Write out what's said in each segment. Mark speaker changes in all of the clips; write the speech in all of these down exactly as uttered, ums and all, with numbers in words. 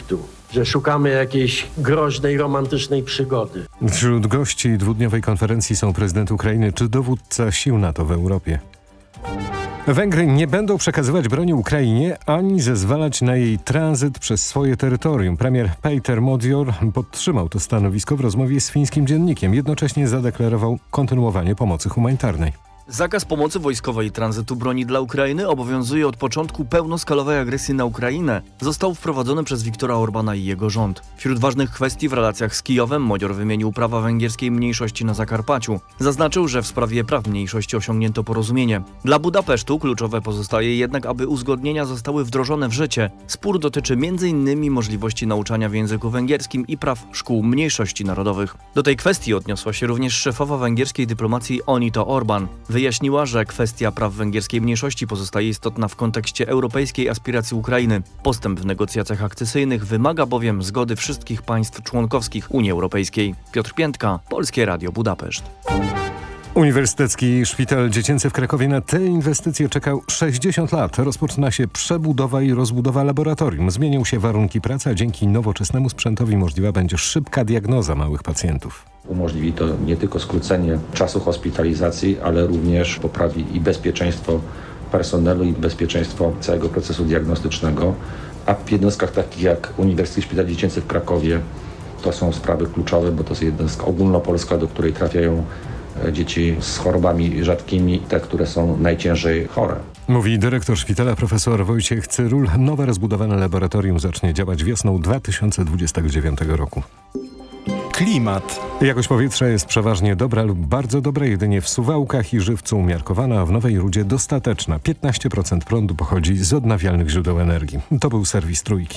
Speaker 1: konfliktu, że szukamy jakiejś groźnej, romantycznej przygody.
Speaker 2: Wśród gości dwudniowej konferencji są prezydent Ukrainy czy dowódca sił NATO w Europie. Węgry nie będą przekazywać broni Ukrainie ani zezwalać na jej tranzyt przez swoje terytorium. Premier Peter Modior podtrzymał to stanowisko w rozmowie z fińskim dziennikiem. Jednocześnie zadeklarował kontynuowanie pomocy humanitarnej.
Speaker 3: Zakaz pomocy wojskowej i tranzytu broni dla Ukrainy obowiązuje od początku pełnoskalowej agresji na Ukrainę. Został wprowadzony przez Viktora Orbana i jego rząd. Wśród ważnych kwestii w relacjach z Kijowem Modior wymienił prawa węgierskiej mniejszości na Zakarpaciu. Zaznaczył, że w sprawie praw mniejszości osiągnięto porozumienie. Dla Budapesztu kluczowe pozostaje jednak, aby uzgodnienia zostały wdrożone w życie. Spór dotyczy między innymi możliwości nauczania w języku węgierskim i praw szkół mniejszości narodowych. Do tej kwestii odniosła się również szefowa węgierskiej dyplomacji Onito Orban. Wyjaśniła, że kwestia praw węgierskiej mniejszości pozostaje istotna w kontekście europejskiej aspiracji Ukrainy. Postęp w negocjacjach akcesyjnych wymaga bowiem zgody wszystkich państw członkowskich Unii Europejskiej. Piotr Piętka, Polskie Radio Budapeszt.
Speaker 2: Uniwersytecki Szpital Dziecięcy w Krakowie na te inwestycje czekał sześćdziesiąt lat. Rozpoczyna się przebudowa i rozbudowa laboratorium. Zmienią się warunki pracy, a dzięki nowoczesnemu sprzętowi możliwa będzie szybka diagnoza małych pacjentów.
Speaker 4: Umożliwi to nie tylko skrócenie czasu hospitalizacji, ale również poprawi i bezpieczeństwo personelu i bezpieczeństwo całego procesu diagnostycznego. A w jednostkach takich jak Uniwersytecki Szpital Dziecięcy w Krakowie to są sprawy kluczowe, bo to jest jednostka ogólnopolska, do której trafiają dzieci z chorobami rzadkimi, te, które są najciężej chore.
Speaker 2: Mówi dyrektor szpitala profesor Wojciech Cyrul. Nowe rozbudowane laboratorium zacznie działać wiosną dwa tysiące dwudziestego dziewiątego roku.
Speaker 5: Klimat.
Speaker 2: Jakość powietrza jest przeważnie dobra lub bardzo dobra, jedynie w Suwałkach i Żywcu umiarkowana, a w Nowej Rudzie dostateczna. piętnaście procent prądu pochodzi z odnawialnych źródeł energii. To był serwis Trójki.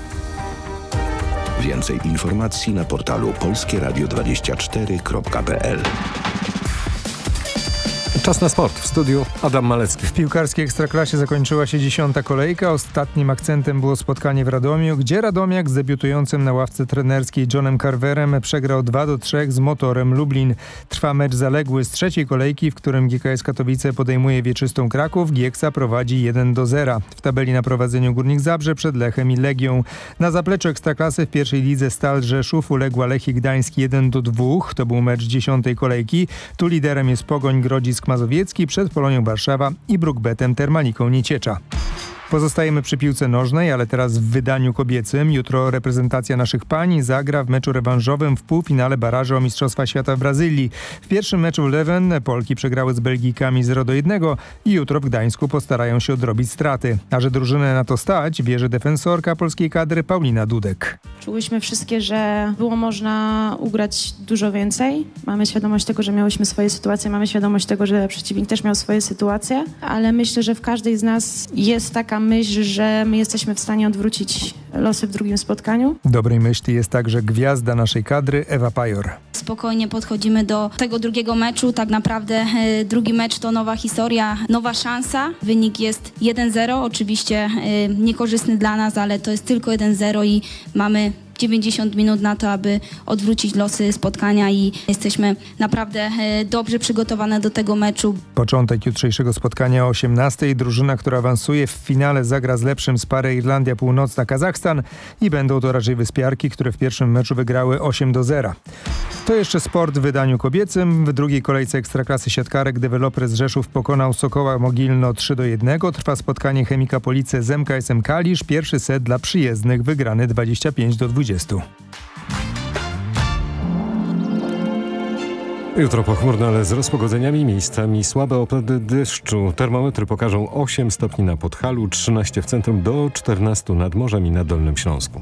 Speaker 6: Więcej informacji na portalu polskie radio dwadzieścia cztery kropka p l.
Speaker 2: Czas na sport. W studiu Adam Malecki.
Speaker 7: W piłkarskiej Ekstraklasie zakończyła się dziesiąta kolejka. Ostatnim akcentem było spotkanie w Radomiu, gdzie Radomiak z debiutującym na ławce trenerskiej Johnem Carverem przegrał dwa do trzech z Motorem Lublin. Trwa mecz zaległy z trzeciej kolejki, w którym G K S Katowice podejmuje Wieczystą Kraków. Gieksa prowadzi jeden do zera. W tabeli na prowadzeniu Górnik Zabrze przed Lechem i Legią. Na zapleczu Ekstraklasy w pierwszej lidze Stal Rzeszów uległa Lechii Gdańsk jeden do dwóch. To był mecz dziesiątej kolejki. Tu liderem jest Pogoń Grodzisk Mazowiecki przed Polonią Warszawa i Brookbetem Termaliką Nieciecza. Pozostajemy przy piłce nożnej, ale teraz w wydaniu kobiecym. Jutro reprezentacja naszych pań zagra w meczu rewanżowym w półfinale barażu o Mistrzostwa Świata w Brazylii. W pierwszym meczu w Leuven Polki przegrały z Belgijkami zero do jednego i jutro w Gdańsku postarają się odrobić straty. A że drużynę na to stać, wierzy defensorka polskiej kadry Paulina Dudek.
Speaker 8: Czułyśmy wszystkie, że było można ugrać dużo więcej. Mamy świadomość tego, że miałyśmy swoje sytuacje, mamy świadomość tego, że przeciwnik też miał swoje sytuacje, ale myślę, że w każdej z nas jest taka myśl, że my jesteśmy w stanie odwrócić losy w drugim spotkaniu.
Speaker 7: Dobrej myśli jest także gwiazda naszej kadry Ewa Pajor.
Speaker 9: Spokojnie podchodzimy do tego drugiego meczu. Tak naprawdę e, drugi mecz to nowa historia, nowa szansa. Wynik jest jeden zero. Oczywiście e, niekorzystny dla nas, ale to jest tylko jeden zero i mamy dziewięćdziesiąt minut na to, aby odwrócić losy spotkania i jesteśmy naprawdę e, dobrze przygotowane do tego meczu.
Speaker 7: Początek jutrzejszego spotkania o osiemnastej. Drużyna, która awansuje w finale, zagra z lepszym z pary Irlandia Północna-Kazachstan i będą to raczej wyspiarki, które w pierwszym meczu wygrały osiem do zera. To jeszcze sport w wydaniu kobiecym. W drugiej kolejce Ekstraklasy siatkarek deweloper z Rzeszów pokonał Sokoła Mogilno trzy do jednego. Trwa spotkanie Chemika Police z M K S em Kalisz. Pierwszy set dla przyjezdnych wygrany dwadzieścia pięć do dwudziestu.
Speaker 2: Jutro pochmurno, ale z rozpogodzeniami, miejscami słabe opady deszczu. Termometry pokażą osiem stopni na Podhalu, trzynaście w centrum, do czternastu nad morzem i na Dolnym Śląsku.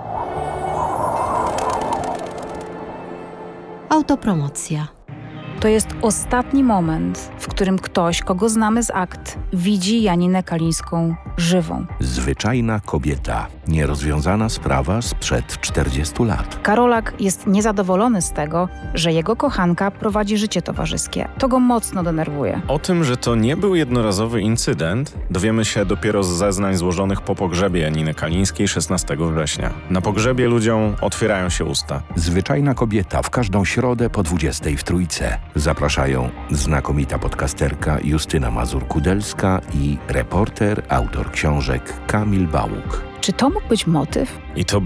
Speaker 10: Autopromocja. To jest ostatni moment, w którym ktoś, kogo znamy z akt, widzi Janinę Kalińską żywą.
Speaker 6: Zwyczajna kobieta. Nierozwiązana sprawa sprzed czterdziestu lat.
Speaker 10: Karolak jest niezadowolony z tego, że jego kochanka prowadzi życie towarzyskie. To go mocno denerwuje.
Speaker 5: O tym, że to nie był jednorazowy incydent, dowiemy się dopiero z zeznań złożonych po pogrzebie Janiny Kalińskiej szesnastego września. Na pogrzebie ludziom otwierają się usta.
Speaker 6: Zwyczajna kobieta w każdą środę po dwudziestej w Trójce. Zapraszają znakomita podcasterka Justyna Mazur-Kudelska i reporter, autor książek Kamil Bałuk.
Speaker 10: Czy to mógł być motyw?
Speaker 5: I to